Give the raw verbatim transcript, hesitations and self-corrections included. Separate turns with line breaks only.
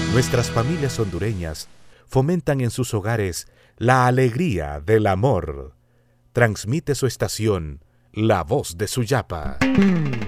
Nuestras familias hondureñas fomentan en sus hogares la alegría del amor. Transmite su estación, La Voz de Suyapa.